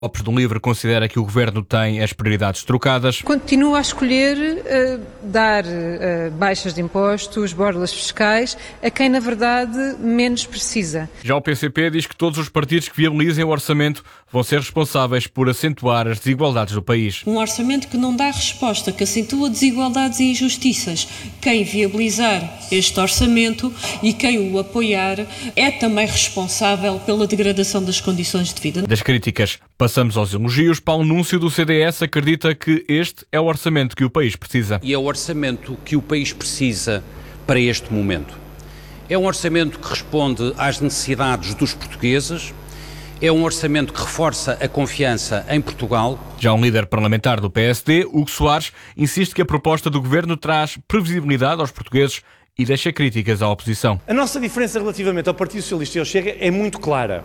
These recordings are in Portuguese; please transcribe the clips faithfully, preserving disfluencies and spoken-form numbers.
Lopes do Livre considera que o Governo tem as prioridades trocadas. Continua a escolher uh, dar uh, baixas de impostos, borlas fiscais, a quem na verdade menos precisa. Já o P C P diz que todos os partidos que viabilizem o orçamento vão ser responsáveis por acentuar as desigualdades do país. Um orçamento que não dá resposta, que acentua desigualdades e injustiças. Quem viabilizar este orçamento e quem o apoiar é também responsável pela degradação das condições de vida. Das críticas passamos aos elogios. Paulo Núncio, do C D S, acredita que este é o orçamento que o país precisa. E é o orçamento que o país precisa para este momento. É um orçamento que responde às necessidades dos portugueses. É um orçamento que reforça a confiança em Portugal. Já um líder parlamentar do P S D, Hugo Soares, insiste que a proposta do Governo traz previsibilidade aos portugueses e deixa críticas à oposição. A nossa diferença relativamente ao Partido Socialista e ao Chega é muito clara.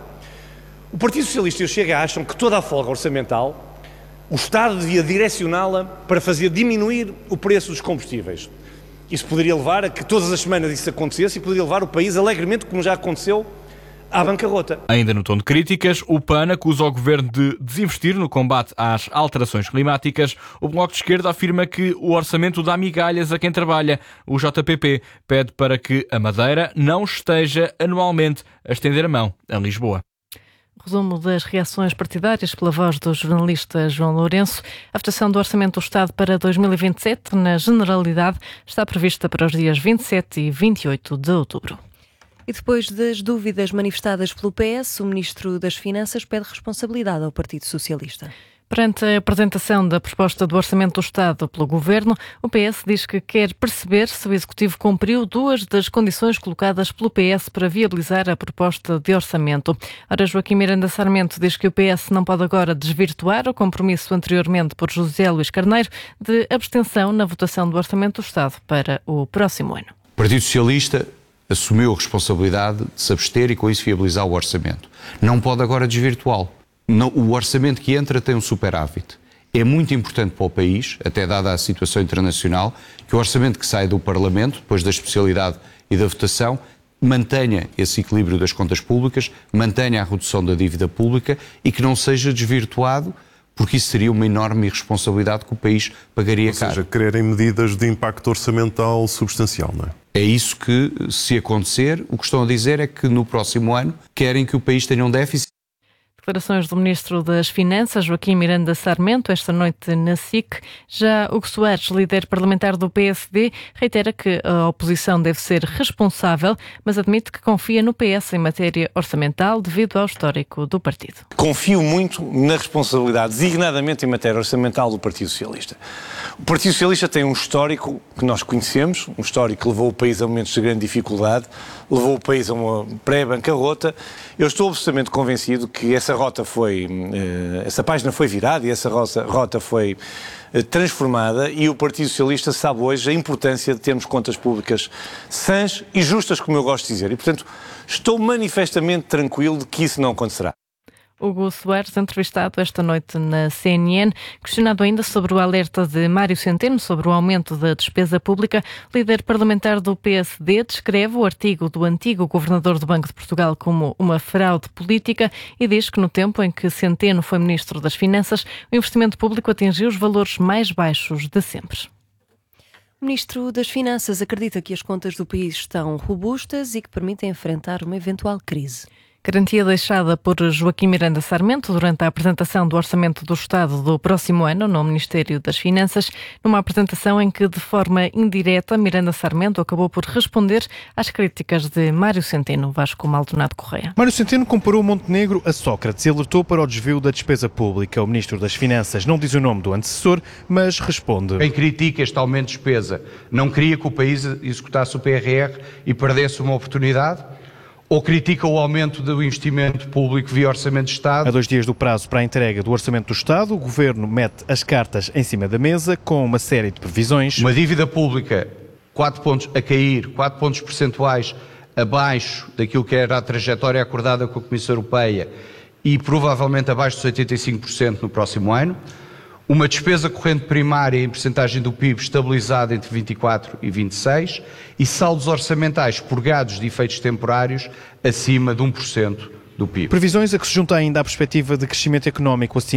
O Partido Socialista e o Chega acham que toda a folga orçamental, o Estado devia direcioná-la para fazer diminuir o preço dos combustíveis. Isso poderia levar a que todas as semanas isso acontecesse e poderia levar o país alegremente, como já aconteceu, à bancarrota. Ainda no tom de críticas, o P A N acusa o Governo de desinvestir no combate às alterações climáticas. O Bloco de Esquerda afirma que o orçamento dá migalhas a quem trabalha. O J P P pede para que a Madeira não esteja anualmente a estender a mão a Lisboa. Resumo das reações partidárias pela voz do jornalista João Lourenço. A votação do Orçamento do Estado para dois mil e vinte e sete, na Generalidade, está prevista para os dias vinte e sete e vinte e oito de outubro. E depois das dúvidas manifestadas pelo P S, o Ministro das Finanças pede responsabilidade ao Partido Socialista. Perante a apresentação da proposta do Orçamento do Estado pelo Governo, o P S diz que quer perceber se o Executivo cumpriu duas das condições colocadas pelo P S para viabilizar a proposta de orçamento. Ora, Joaquim Miranda Sarmento diz que o P S não pode agora desvirtuar o compromisso anteriormente por José Luís Carneiro de abstenção na votação do Orçamento do Estado para o próximo ano. O Partido Socialista assumiu a responsabilidade de se abster e com isso viabilizar o orçamento. Não pode agora desvirtuá-lo. Não, o orçamento que entra tem um superávit. É muito importante para o país, até dada a situação internacional, que o orçamento que sai do Parlamento, depois da especialidade e da votação, mantenha esse equilíbrio das contas públicas, mantenha a redução da dívida pública e que não seja desvirtuado, porque isso seria uma enorme irresponsabilidade que o país pagaria caro. Ou seja, quererem medidas de impacto orçamental substancial, não é? É isso que, se acontecer, o que estão a dizer é que no próximo ano querem que o país tenha um déficit. Declarações do Ministro das Finanças, Joaquim Miranda Sarmento, esta noite na S I C. Já Hugo Soares, líder parlamentar do P S D, reitera que a oposição deve ser responsável, mas admite que confia no P S em matéria orçamental devido ao histórico do partido. Confio muito na responsabilidade, designadamente em matéria orçamental, do Partido Socialista. O Partido Socialista tem um histórico que nós conhecemos, um histórico que levou o país a momentos de grande dificuldade, levou o país a uma pré-bancarrota. Eu estou absolutamente convencido que essa rota foi, essa página foi virada e essa rota foi transformada e o Partido Socialista sabe hoje a importância de termos contas públicas sãs e justas, como eu gosto de dizer. E, portanto, estou manifestamente tranquilo de que isso não acontecerá. Hugo Soares, entrevistado esta noite na C N N, questionado ainda sobre o alerta de Mário Centeno sobre o aumento da despesa pública, o líder parlamentar do P S D descreve o artigo do antigo governador do Banco de Portugal como uma fraude política e diz que no tempo em que Centeno foi ministro das Finanças, o investimento público atingiu os valores mais baixos de sempre. O Ministro das Finanças acredita que as contas do país estão robustas e que permitem enfrentar uma eventual crise. Garantia deixada por Joaquim Miranda Sarmento durante a apresentação do Orçamento do Estado do próximo ano no Ministério das Finanças, numa apresentação em que, de forma indireta, Miranda Sarmento acabou por responder às críticas de Mário Centeno. Vasco Maldonado Correia. Mário Centeno comparou Montenegro a Sócrates e alertou para o desvio da despesa pública. O Ministro das Finanças não diz o nome do antecessor, mas responde. Quem critica este aumento de despesa não queria que o país executasse o P R R e perdesse uma oportunidade? Ou critica o aumento do investimento público via Orçamento de Estado? A dois dias do prazo para a entrega do Orçamento do Estado, o Governo mete as cartas em cima da mesa com uma série de previsões. Uma dívida pública quatro pontos a cair, quatro pontos percentuais abaixo daquilo que era a trajetória acordada com a Comissão Europeia e provavelmente abaixo dos oitenta e cinco por cento no próximo ano. Uma despesa corrente primária em percentagem do P I B estabilizada entre vinte e quatro e vinte e seis e saldos orçamentais purgados de efeitos temporários acima de um por cento do P I B. Previsões a que se junta ainda a perspectiva de crescimento económico